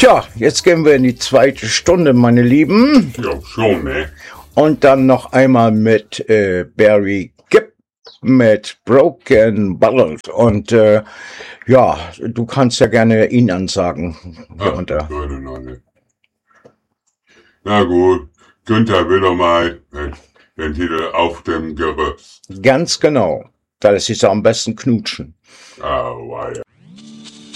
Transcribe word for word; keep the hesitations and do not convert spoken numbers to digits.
Tja, jetzt gehen wir in die zweite Stunde, meine Lieben. Ja, schon, ne? Und dann noch einmal mit äh, Barry Gibb mit Broken Bottled. Und äh, ja, du kannst ja gerne ihn ansagen. Ach, das würde noch nicht. Na gut, Günther will doch mal den, den Titel Auf dem Gerüst. Ganz genau. Da lässt sich am besten knutschen. Ah, weia.